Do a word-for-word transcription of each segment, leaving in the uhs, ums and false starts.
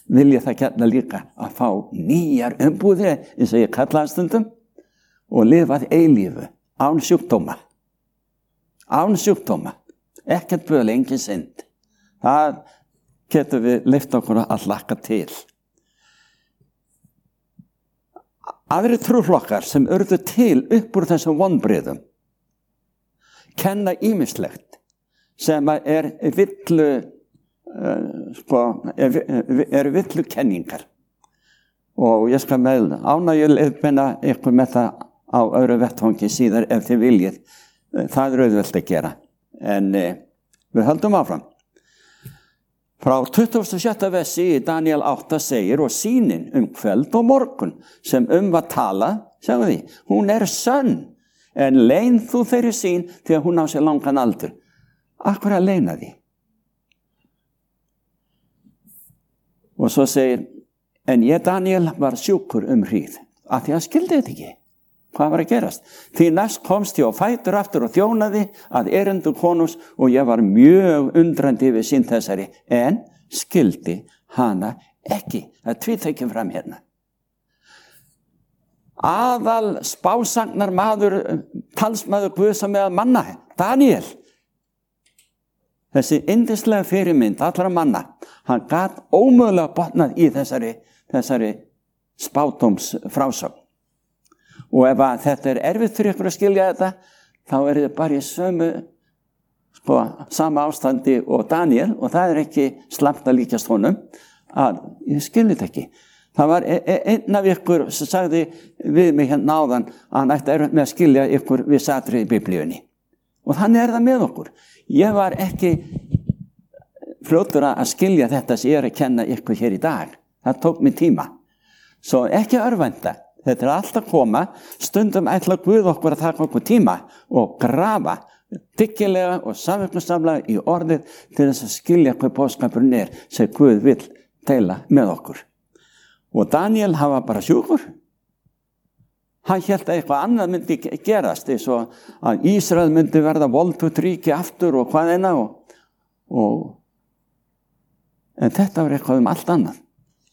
vilja það gætna líka að fá nýjar umbúðir, eins og ég kalla það stundum, og lifað eilífu, án sjúkdóma. Án sjúkdóma. Ekkert böl, engin synd. Það getur við lyft okkur að hlakka til. Aðri trúflokkar sem urðu til upp úr þessum vonbrigðum kenna ýmislegt sem er villu uh, sko, er, er villu kenningar. Og ég skal með ánægju leiðbeina ykkur með það á öðru vettvangi síðar ef þið viljið. Það er auðvelt að gera. En uh, við höldum áfram. Frá tuttugasta og sjötta versi í Daniel átta segir, og sýnin um kvöld og morgun sem um var talað, sjáum því, hún er sönn, en leyn þú þeirri sýn því að hún á sér langan aldur. Akkur að leyna því. Og svo segir, en ég Daniel var sjúkur um hríð, að því að skildi þetta ekki. Hvað var að gerast? Því næst komst ég á fætur aftur og þjónaði að erindu konus og ég var mjög undrandi við sín þessari, en skildi hana ekki. Það er tvítekjum fram hérna. Aðal spásagnar maður, talsmaður Guðs með manna, Daniel. Þessi yndislega fyrirmynd allra manna, hann gat ómögulega botnað í þessari, þessari spádóms frásögn. Og ef að þetta er erfitt fyrir ykkur að skilja þetta, þá er þetta bara í sömu, sko, sama ástandi og Daniel, og það er ekki slæmt að líkjast honum, að ég skilji þetta ekki. Það var einn af ykkur sem sagði við mig hérna áðan að hann ætti erfitt með að skilja ykkur við satri í Biblíunni. Og þannig er það með okkur. Ég var ekki fljótur að skilja þetta sem ég er að kenna ykkur hér í dag. Það tók mig tíma. Svo ekki örvænta. Þetta er alltaf að koma, stundum ætla Guð okkur að taka okkur tíma og grafa dyggilega og samverknarsamlega í orðið til þess að skilja hvað boðskapurinn er sem Guð vill deila með okkur. Og Daniel hafa bara sjúkur. Hann hélt að eitthvað annað myndi gerast, eins og að Ísrael myndi verða voldugt ríki aftur og hvað eina. Og, og, en þetta var eitthvað um allt annað.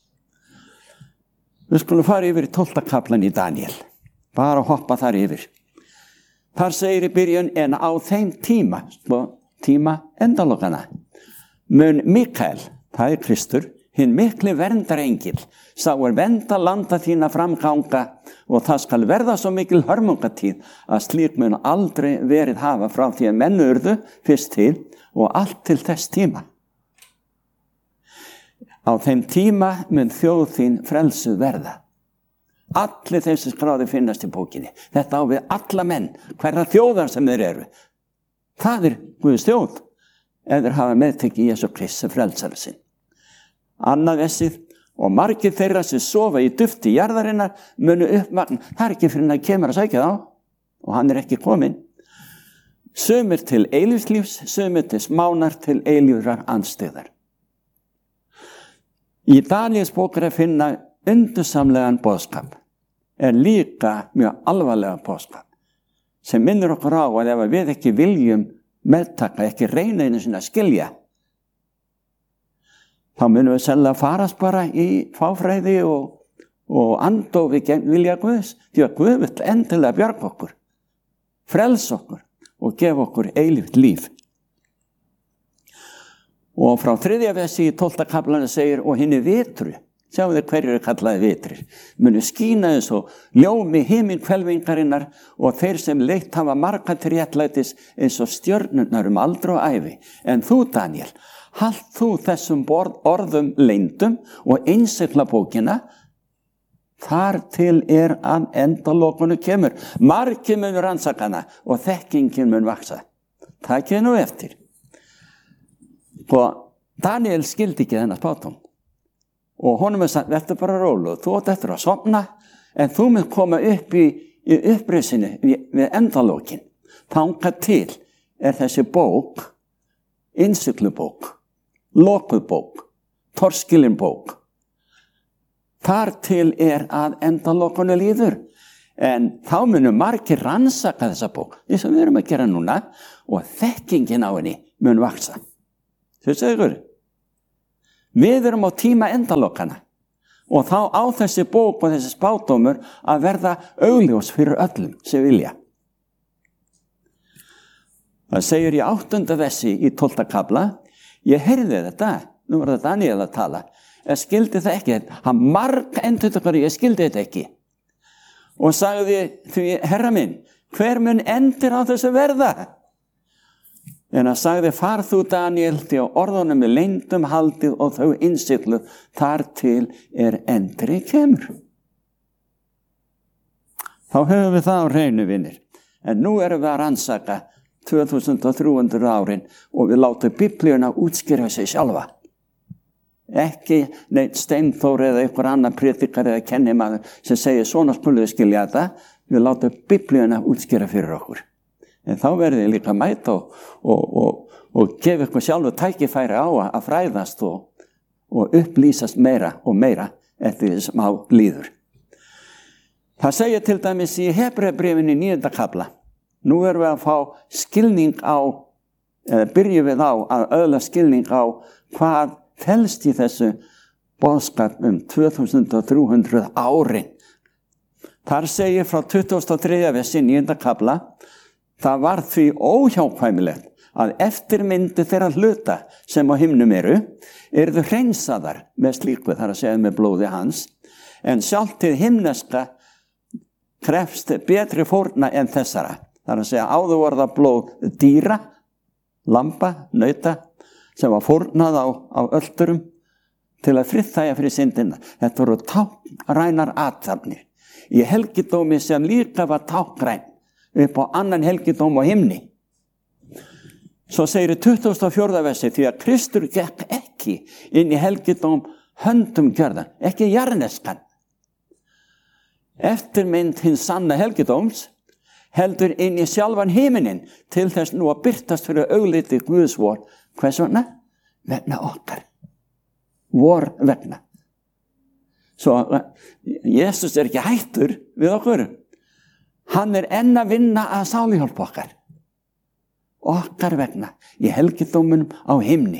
Við skulum fara yfir í tólfta kaflan í Daniel. Bara hoppa þar yfir. Þar segir í byrjun, en á þeim tíma, tíma endalokana, mun Mikael, það er Kristur, hinn mikli verndarengil, sá er vernda landa þína framganga og það skal verða svo mikil hörmungatíð að slík mun aldrei verið hafa frá því að menn urðu fyrst til og allt til þess tíma. Á þeim tíma mun þjóð þín frelsuð verða. Allir þeir sem skráði finnast í bókinni. Þetta á við alla menn, hverra þjóðar sem þeir eru. Það er Guðs þjóð, ef þeir hafa meðtekið Jesú Krist sem frelsara sinn. Annað vessið, og margir þeirra sem sofa í dufti jarðarinnar munu uppvakna. Það er ekki fyrir hann að kemur að sækja þá, og hann er ekki kominn. Sumir til eilífslífs, sumir til smánar til eilífrar andstyggðar. Í Daniels bók er að finna undursamlegan boðskap, er líka mjög alvarlega boðskap, sem minnir okkur á að ef við ekki viljum meðtaka, ekki reyna einu sinna að skilja, þá munum við sennilega farast bara í fáfræði og, og andofi vilja Guðs, því að Guð vill endilega bjarga okkur, frelsa okkur og gefa okkur eilíft líf. Og frá þriðja versi í tólfta kaflanum segir, og hinni vitru, sjáu þeir hverjir er kallaði vitrir, munu skína eins og ljómi himinhvelfingarinnar og þeir sem leitt hafa marga til réttlætis eins og stjörnurnar um aldur og ævi. En þú, Daniel, halt þú þessum orðum leyndum og einsigla bókina, þar til er að endalokunu kemur. Margir mun rannsakana og þekkingin mun vaksa. Takið nú eftir. Og Daniel skildi ekki þennan spádóm. Og honum er sagt, verður bara rólu, þú átt eftir að sofna, en þú mun koma upp í, í uppreisinu við, við endalokin. Þangað til er þessi bók, innsiglubók, lokubók, torskilinbók. Þar til er að endalokunu líður. En þá munum margir rannsaka þessa bók, eins og við erum að gera núna, og þekkingin á henni mun vaksa. Þú segir ykkur, Við erum á tíma endalokana og þá á þessi bók og þessi spádómur að verða augljós fyrir öllum sem vilja. Það segir í áttunda versi í tólfta kafla, ég heyrði þetta, nú var þetta Daniel að tala, ég skildi það ekki, hann marg endur þetta, ég skildi þetta ekki. Og sagði því, herra minn, hver mun endur á þessu verða? En hann sagði, far þú Daniel, því að orðunum er leyndum haldið og þau innsiglu, þar til er endri kemur. Þá höfum við það á hreinu, vinir. En nú erum við að rannsaka tvö þúsund þrjú hundruð árin og við látum Biblíuna útskýra sig sjálfa. Ekki neitt Steinþór eða einhver annar predikar eða kennimaður sem segir svona skulum við skilja þetta. Við látum Biblíuna útskýra fyrir okkur. En þá verður þið líka mæta og, og, og, og gefa ykkur sjálfu tækifæri á að fræðast og, og upplýsast meira og meira eftir því sem á líður. Það segir til dæmis í Hebreabréfinu í níunda kafla. Nú erum við að fá skilning á, eða byrjum við á að öðla skilning á hvað felst í þessu boðskap um tvö þúsund þrjú hundruð árin. Þar segir frá tuttugasta og þriðja versi níunda kafla, það var því óhjákvæmilegt að eftirmyndi þeirra hluta sem á himnum eru, eru hreinsaðar með slíku, þar að segja með blóði hans, en sjálft til himneska krefst betri fórna en þessara. Þar að segja áður voru það blóð dýra, lamba, nauta, sem var fórnað á, á öldurum til að friðþægja fyrir syndina. Þetta voru táknrænar athafnir. Í helgidómi sem líka var táknræn upp á annan helgidóm á himni. Svo segir í tuttugasta og fjórða versi, því að Kristur gekk ekki inn í helgidóm höndum gjörðan, ekki jarðneskan. Eftirmynd hins sanna helgidóms heldur inn í sjálfan himinin til þess nú að birtast fyrir augliti Guðs vor. Hvers vegna? Vegna okkar. Vor vegna. Svo Jesus er ekki hættur við okkur. Hann er enn að vinna að sáluhjálpa okkar. Okkar vegna í helgidómunum á himni.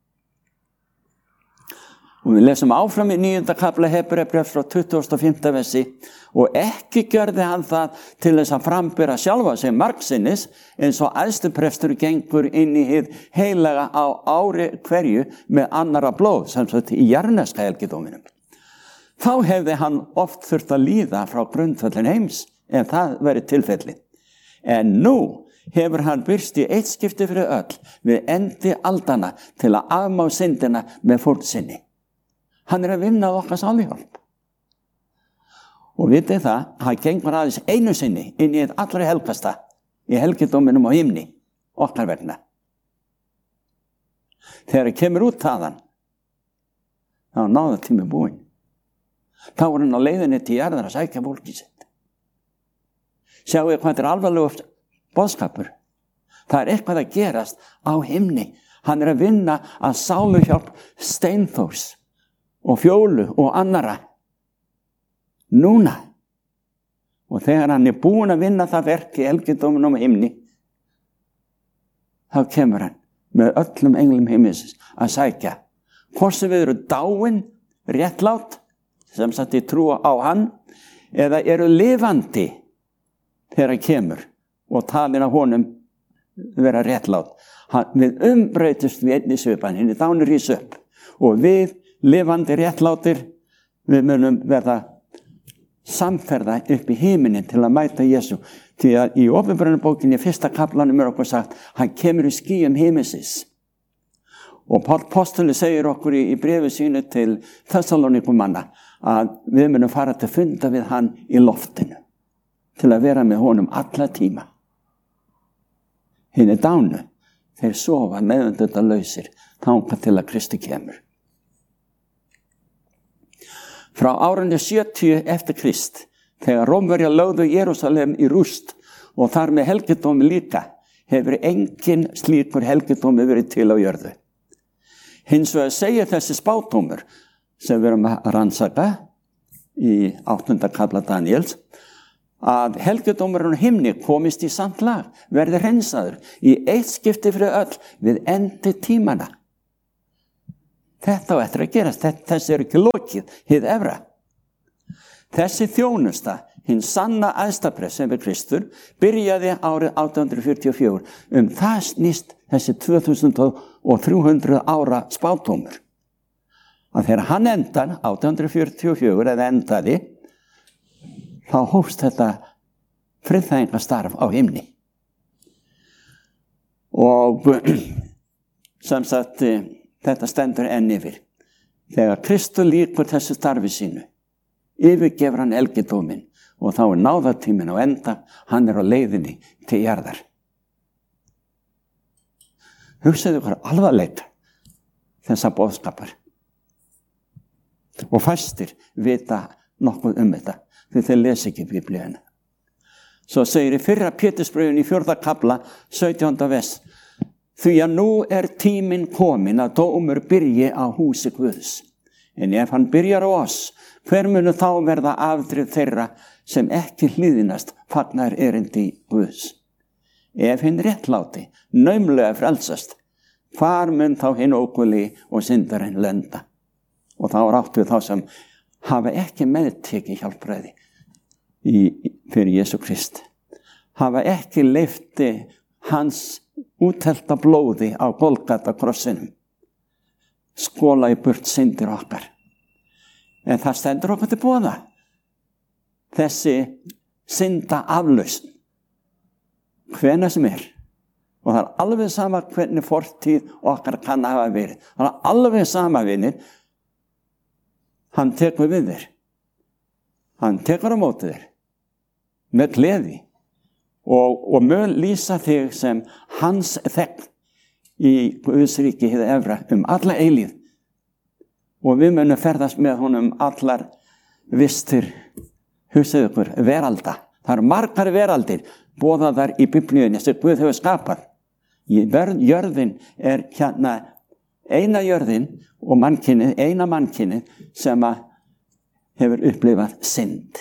Og við lesum áfram í níunda kafla Hebreabréfs frá tuttugasta og fimmta versi og ekki gjörði hann það til þess að frambera sjálfa sig margsinnis eins og æðstuprestur gengur inn í hið heilaga á ári hverju með annara blóð sem sagt í jarðneska helgidóminum. Þá hefði hann oft þurft að líða frá grundvöllin heims ef það verið tilfelli. En nú hefur hann birst í eitt skipti fyrir öll við endi aldana til að afmá syndina með fórn sinni. Hann er að vinna á okkar sáluhjálp. Og vitið það, hann gengur aðeins einu sinni inn í eitt allra helgasta í helgidóminum á himni, okkar vegna. Þegar hann kemur út þaðan, þá náða tími búinn. Þá var hann á leiðinni til jarðar að sækja fólkið sitt. Sjáu ég hvað er alvarlegur boðskapur. Það er eitthvað að gerast á himni. Hann er að vinna að sáluhjálp Steinþórs og Fjólu og annara. Núna. Og þegar hann er búinn að vinna það verk í helgidóminum á himni, þá kemur hann með öllum englum himins að sækja. Hvort sem við eru dáin, réttlát, sem sagt í trú á hann, eða eru lifandi þegar hann kemur og talin af honum vera réttlát. Hann, við umbreytist við einni svipan, henni dánir rís upp og við lifandi réttlátir, við munum verða samferða upp í himinin til að mæta Jesú. Því að í Opinberunarbókinni, í fyrsta kaflanum er okkur sagt, hann kemur í skýjum himinsins. Og Páll postuli segir okkur í, í bréfi sínu til Þessalónikumanna að við munum fara til funda við hann í loftinu til að vera með honum alla tíma. Hinni dánu, þeir sofa meðvitundalausir þangað til að Kristi kemur. Frá árinu sjötíu eftir Krist, þegar Rómverjar lögðu Jerúsalem í rúst og þar með helgidómi líka, hefur engin slíkur helgidómi verið til á jörðu. Hins vegar segir þessi spádómur sem við erum að rannsaka í áttunda kafla Daniels, að helgidómurinn á himni komist í samt lag, verði hreinsaður í eitt skipti fyrir öll við endi tímana. Þetta á eftir að gerast, þessi er ekki lokið, hið efra. Þessi þjónusta, hinn sanna æðstaprest sem er Kristur, byrjaði árið átján hundruð fjörutíu og fjögur. Um það snýst þessi tvö þúsund þrjú hundruð ára spádómur. Að þegar hann endar, átján hundruð fjörutíu og fjögur, eða endaði, þá hófst þetta friðþægingastarf á himni. Og sem sagt, þetta stendur enn yfir. Þegar Kristur lýkur þessu starfi sínu, yfirgefur hann elgidóminn og þá er náðartíminn á enda, hann er á leiðinni til jarðar. Hugsaðu ykkur alvarleika þessa boðskapar. Og fæstir vita nokkuð um þetta, því þeir lesa ekki Biblíuna. Svo segir í fyrra Pétursbréfinu í fjórða kafla, sautjánda vers, því að nú er tíminn kominn að dómur byrji á húsi Guðs. En ef hann byrjar á oss, hver munu þá verða afdrif þeirra sem ekki hlýðinast fagnar erindi Guðs? Ef hinn réttláti, naumlega frelsast, hvar mun þá hinn ókuli og syndarinn lenda? Og þá er átt við þá sem hafa ekki meðtekið hjálpræði í, fyrir Jesú Krist. Hafa ekki leyfti hans úthelta blóði á Golgata krossinum. Skóla í burt syndir okkar. En það stendur okkur til boða. Þessi synda aflausn. Hvenær sem er. Og það er alveg sama hvernig fortíð okkar kann hafa verið. Það er alveg sama vinir. Hann tekur við þér. Hann tekur á móti þér. Með gleði. Og, og mun lýsa þig sem hans þegn í Guðs ríki hið efra um alla eilíð. Og við munum ferðast með honum allar vistir, hugsaðu ykkur, veralda. Það eru margar veraldir boðaðar í Biblíunni sem Guð hefur skapað. Jörðin er hérna eina jörðin og mannkynið, eina mannkynið sem hefur upplifað synd.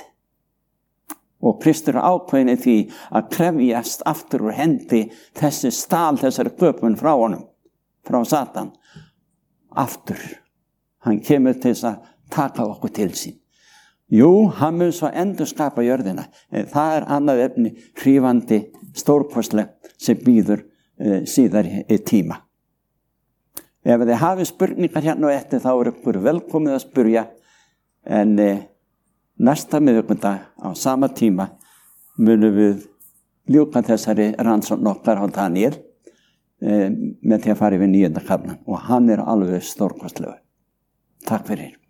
Og Kristur er ákveðinn í því að krefjast aftur úr hendi þessi stál, þessari göpun frá honum, frá Satan. Aftur. Hann kemur til þess að taka okkur til sín. Jú, hann mun svo endur skapa jörðina. En það er annað efni, hrífandi, stórkostleg sem býður e, síðar í tíma. Ef þið hafið spurningar hérna og eftir, þá er ykkur velkomið að spurja. En e, næsta miðvikudag á sama tíma munum við ljúka þessari rannsókn okkar á Daniel e, með því að fara yfir níunda kaflan og hann er alveg stórkostlegur. Takk fyrir.